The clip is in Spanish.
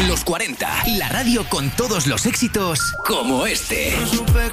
Los 40, la radio con todos los éxitos como este. No supe